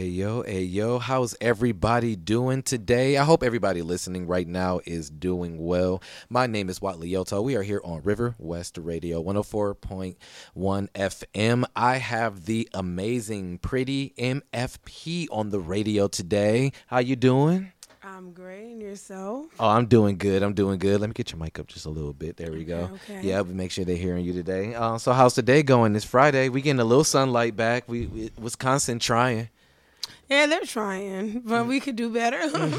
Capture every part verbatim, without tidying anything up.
Ayo, ayo, how's everybody doing today? I hope everybody listening right now is doing well. My name is Watley Yoto. We are here on River West Radio one oh four point one F M. I have the amazing Pretty M F P on the radio today. How you doing? I'm great, and yourself? Oh, I'm doing good. I'm doing good. Let me get your mic up just a little bit. There we go. Okay, okay. Yeah, but make sure they're hearing you today. Uh, so how's the day going? It's Friday. We getting a little sunlight back. We, we Wisconsin trying. Yeah, they're trying, but we could do better.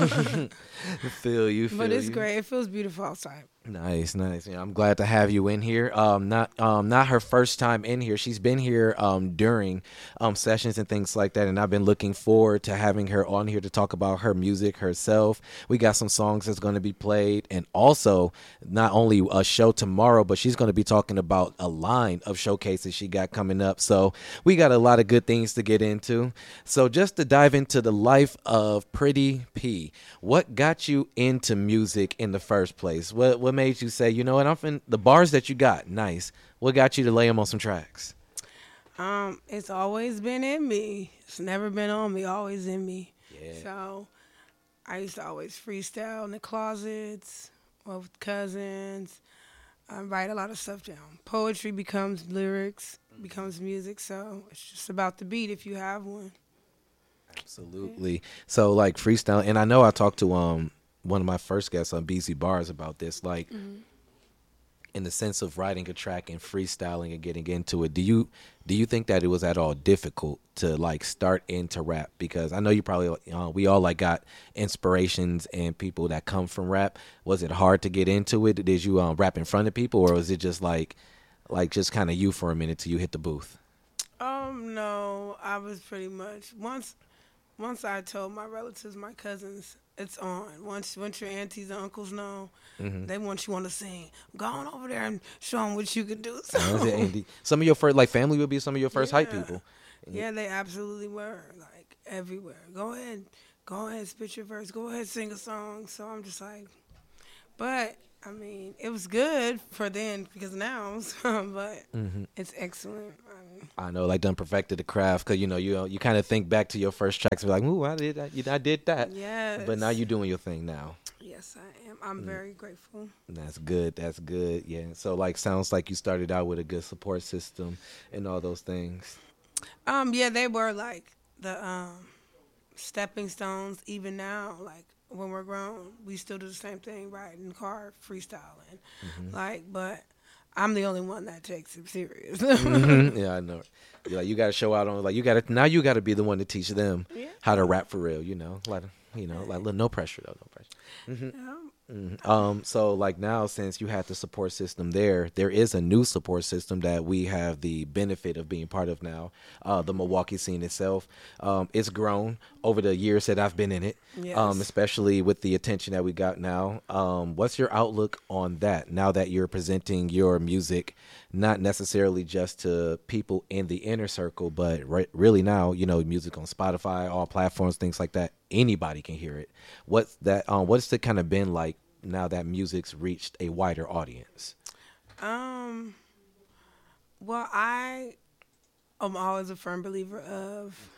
feel you, feel But it's you. great. It feels beautiful outside. Nice, nice. Yeah, I'm glad to have you in here. Um, not um, not her first time in here. She's been here um during um sessions and things like that, and I've been looking forward to having her on here to talk about her music herself. We got some songs that's going to be played, and also not only a show tomorrow, but she's going to be talking about a line of showcases she got coming up. So we got a lot of good things to get into. So just to dive into the life of Pretty P, what got you into music in the first place? What what made you say, you know what, I'm fin- the bars that you got, nice. What got you to lay them on some tracks? Um, it's always been in me. It's never been on me. Always in me. Yeah. So I used to always freestyle in the closets or with cousins. I write a lot of stuff down. Poetry becomes lyrics, becomes music. So it's just about the beat if you have one. Absolutely. So like freestyle, and I know I talked to um one of my first guests on B Z Bars about this, like Mm-hmm. in the sense of writing a track and freestyling and getting into it. Do you do you think that it was at all difficult to like start into rap? Because I know you probably uh, we all like got inspirations and people that come from rap. Was it hard to get into it? Did you um, rap in front of people, or was it just like like just kind of you for a minute till you hit the booth? Um, no, I was pretty much once. Once I told my relatives, my cousins, it's on. Once, once your aunties and uncles know, Mm-hmm. they want you want to sing. Go on over there and show them what you can do. So, Uh, is it Andy? Some of your first like family would be some of your first hype Yeah. people. yeah, they absolutely were like everywhere. Go ahead, go ahead, spit your verse. Go ahead, sing a song. So I'm just like, but I mean, it was good for then because now, but Mm-hmm. it's excellent. I mean, I know, like done perfected the craft, because you know you you kind of think back to your first tracks and be like, ooh, I did that, I did that. yes, But now you're doing your thing now. yes, I am. I'm very grateful. That's good. That's good. Yeah. So like, sounds like you started out with a good support system and all those things. Um, yeah, they were like the um stepping stones. Even now, like when we're grown, we still do the same thing, riding in the car, freestyling. Mm-hmm. Like, but I'm the only one that takes it serious. Mhm. Yeah, I know. You're like you got to show out on like you got to now you got to be the one to teach them Yeah. how to rap for real. You know, like you know, like no pressure though, no pressure. Yeah. Mhm. Um, so like now, since you had the support system there, there is a new support system that we have the benefit of being part of now. Uh, the Milwaukee scene itself, um, it's grown over the years that I've been in it. Yes. Um, especially with the attention that we got now. Um, what's your outlook on that now that you're presenting your music, not necessarily just to people in the inner circle, but right, really now, you know, music on Spotify, all platforms, things like that. Anybody can hear it. What's that? Um, what's it kind of been like now that music's reached a wider audience? Um. Well, I am always a firm believer of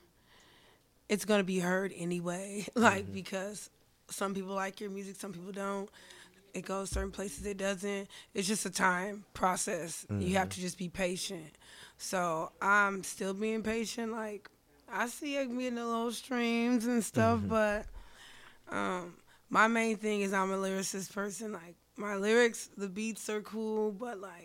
it's gonna be heard anyway. Like because some people like your music, some people don't. It goes certain places, it doesn't. It's just a time process. You have to just be patient. So I'm still being patient. Like I see it getting the little streams and stuff, but um, my main thing is I'm a lyricist person. Like my lyrics, the beats are cool, but like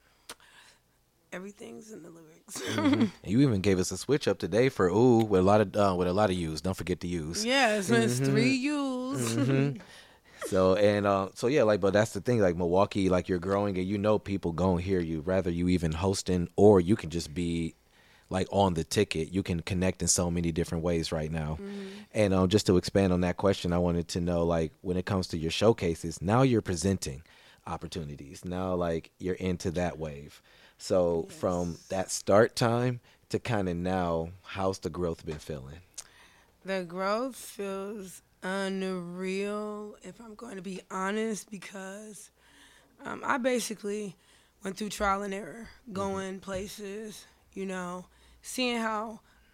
everything's in the lyrics. And you even gave us a switch up today for ooh with a lot of uh, with a lot of use. Don't forget to use. Yes, it's three U's. Mhm. So and uh, so yeah, like but that's the thing, like Milwaukee, like you're growing and you know people gonna hear you, rather you even hosting or you can just be like on the ticket. You can connect in so many different ways right now. And um, just to expand on that question, I wanted to know like when it comes to your showcases, now you're presenting opportunities. Now like you're into that wave. So from that start time to kind of now, how's the growth been feeling? The growth feels unreal, if I'm going to be honest, because um, I basically went through trial and error, going places, you know, seeing how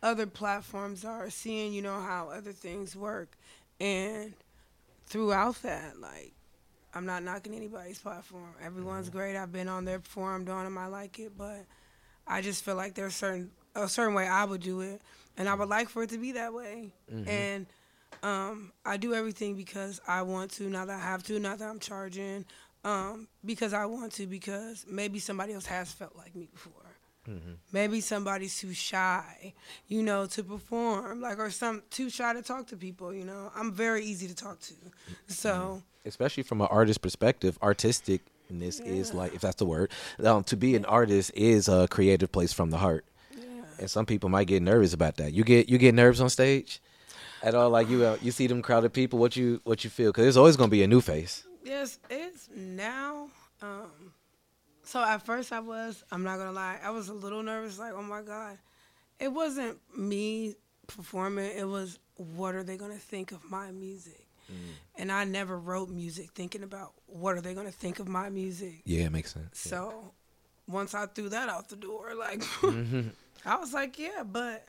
other platforms are, seeing, you know, how other things work. And throughout that, like, I'm not knocking anybody's platform. Everyone's great. I've been on there, performed on them. I like it, but I just feel like there's certain a certain way I would do it, and I would like for it to be that way. Mm-hmm. And um, I do everything because I want to, not that I have to, not that I'm charging, um, because I want to, because maybe somebody else has felt like me before. Mm-hmm. Maybe somebody's too shy, you know, to perform, like, or some too shy to talk to people, you know. I'm very easy to talk to, so. Especially from an artist perspective, artisticness yeah. is like, if that's the word, um, to be an artist is a creative place from the heart. Yeah. And some people might get nervous about that. You get you get nerves on stage at all? Like you uh, you see them crowded people, what you what you feel? Because there's always going to be a new face. Yes, it's now. Um, so at first I was, I'm not going to lie, I was a little nervous, like, oh, my God. It wasn't me performing. It was, what are they going to think of my music? Mm. And I never wrote music thinking about what are they going to think of my music. Yeah, it makes sense. So yeah. Once I threw that out the door, like, mm-hmm. I was like, yeah, but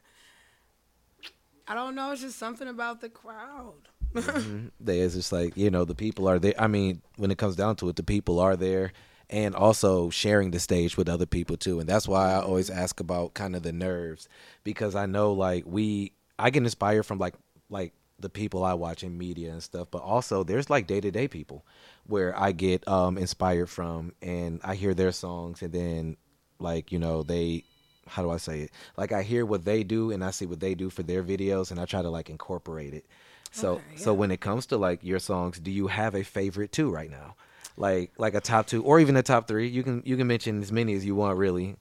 I don't know. It's just something about the crowd. mm-hmm. There's just like, you know, the people are there. I mean, when it comes down to it, the people are there. And also sharing the stage with other people, too. And that's why I always ask about kind of the nerves, because I know, like, we – I get inspired from, like, like the people I watch in media and stuff. But also there's, like, day-to-day people where I get um, inspired from, and I hear their songs. And then, like, you know, they – how do I say it? Like, I hear what they do, and I see what they do for their videos, and I try to, like, incorporate it. So, okay, yeah. So when it comes to, like, your songs, do you have a favorite, too, right now? Like like a top two or even a top three. You can you can mention as many as you want, really.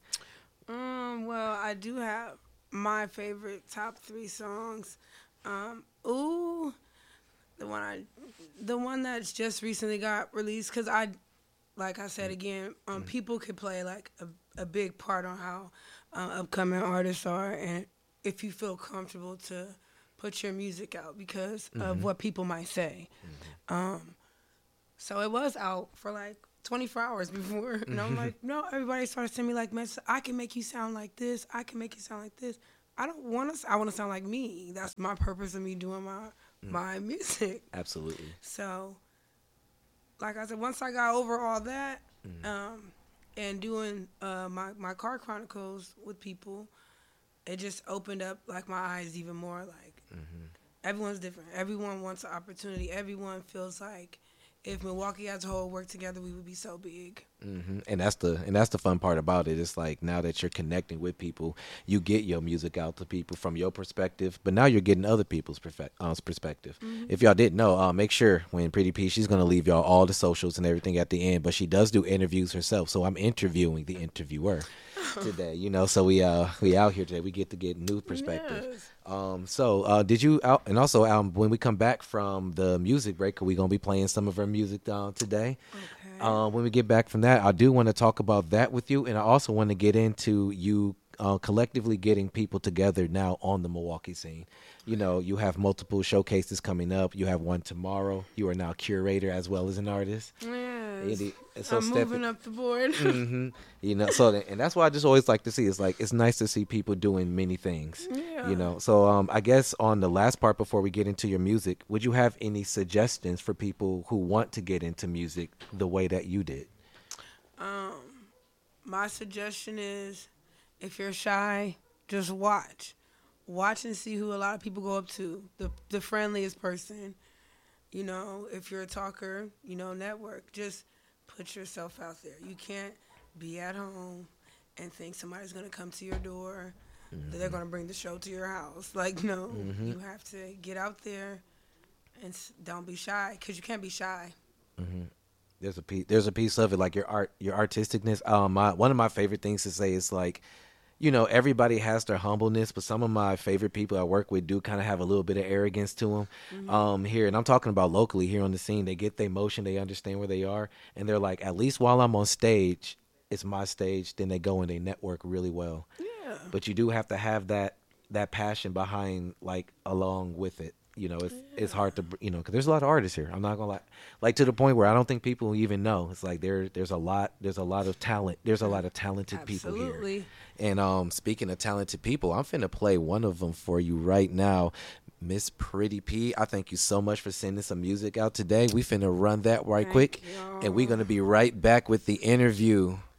Um. Well, I do have my favorite top three songs. Um. Ooh, the one I, the one that's just recently got released. Cause I, like I said again, um, mm-hmm. people could play like a, a big part on how uh, upcoming artists are, and if you feel comfortable to put your music out because mm-hmm. of what people might say. Mm-hmm. Um. So it was out for like twenty-four hours before. And I'm like, no, everybody started sending me like messages. I can make you sound like this. I can make you sound like this. I don't want to. I want to sound like me. That's my purpose of me doing my mm. my music. Absolutely. So, like I said, once I got over all that mm. um, and doing uh, my, my car chronicles with people, it just opened up like my eyes even more. Like mm-hmm. everyone's different. Everyone wants an opportunity. Everyone feels like if Milwaukee as a whole worked together, we would be so big. Mm-hmm. And that's the and that's the fun part about it. It's like now that you're connecting with people, you get your music out to people from your perspective, but now you're getting other people's perfect, uh, perspective. Mm-hmm. If y'all didn't know, uh, make sure when Pretty P, she's going to leave y'all all the socials and everything at the end, but she does do interviews herself. So I'm interviewing the interviewer today, you know, so we uh we out here today. We get to get new perspective. Yes. Um, so uh, did you out and also um, when we come back from the music break, are we gonna be playing some of our music uh, today? Okay. Um, when we get back from that, I do want to talk about that with you, and I also want to get into you uh, collectively getting people together now on the Milwaukee scene. You know, you have multiple showcases coming up. You have one tomorrow. You are now a curator as well as an artist. Yes. And so I'm Stephanie, moving up the board. mm-hmm, you know, so and that's why I just always like to see. It's like it's nice to see people doing many things. Yeah. You know, so um, I guess on the last part before we get into your music, would you have any suggestions for people who want to get into music the way that you did? Um, my suggestion is, if you're shy, just watch. Watch and see who a lot of people go up to. The the friendliest person. You know, if you're a talker, you know, network. Just put yourself out there. You can't be at home and think somebody's going to come to your door, mm-hmm. that they're going to bring the show to your house. Like, no, mm-hmm. you have to get out there and don't be shy, because you can't be shy. Mm-hmm. There's a piece, there's a piece of it, like your art, your artisticness. Um, my, one of my favorite things to say is like, you know, everybody has their humbleness, but some of my favorite people I work with do kind of have a little bit of arrogance to them mm-hmm. um, here. And I'm talking about locally here on the scene. They get their motion. They understand where they are. And they're like, at least while I'm on stage, it's my stage. Then they go and they network really well. Yeah. But you do have to have that that passion behind, like, along with it. you know, it's it's hard to, you know, because there's a lot of artists here. I'm not gonna lie, like to the point where I don't think people even know. It's like there there's a lot there's a lot of talent. There's a lot of talented people here. Absolutely. And um, speaking of talented people, I'm finna play one of them for you right now. Miss Pretty P, I thank you so much for sending some music out today. We finna run that right Thank quick, you. and we're gonna be right back with the interview.